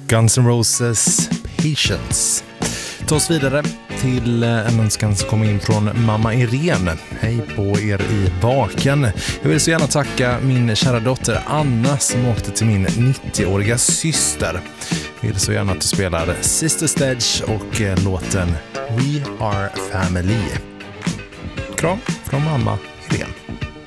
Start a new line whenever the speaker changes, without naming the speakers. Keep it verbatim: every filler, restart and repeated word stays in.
Guns N' Roses Patience. Ta oss vidare till en önskan som kommer in från mamma Irene. Hej på er i baken. Jag vill så gärna tacka min kära dotter Anna som åkte till min nittioåriga syster. Jag vill så gärna att du spelar Sister Sledge och låten We Are Family. Kram från mamma Irene.